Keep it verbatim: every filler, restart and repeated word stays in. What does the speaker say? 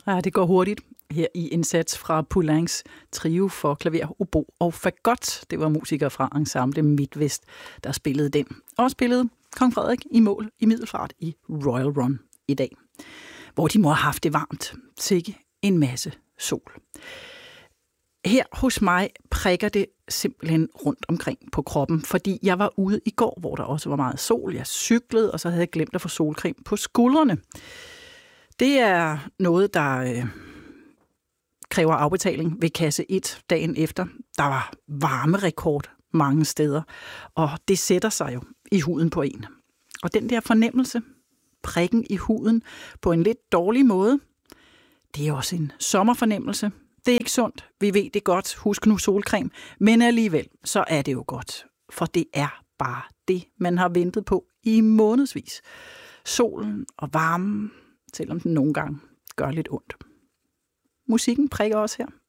Ja, det går hurtigt her i indsats fra Poulains trio for klaver, obo og fagot. Det var musikere fra Ensemble Midtvest, der spillede den. Og spillede Kong Frederik i mål i Middelfart i Royal Run i dag, hvor de må have haft det varmt. Sikke en masse sol. Her hos mig prikker det simpelthen rundt omkring på kroppen, fordi jeg var ude i går, hvor der også var meget sol. Jeg cyklede, og så havde jeg glemt at få solcreme på skuldrene. Det er noget, der øh, kræver afbetaling ved kasse et dagen efter. Der var varmerekord mange steder, og det sætter sig jo i huden på en. Og den der fornemmelse, prikken i huden på en lidt dårlig måde, det er også en sommerfornemmelse. Det er ikke sundt, vi ved det godt, husk nu solcreme, men alligevel, så er det jo godt, for det er bare det, man har ventet på i månedsvis. Solen og varmen, selvom den nogle gange gør lidt ondt. Musikken prikker også her.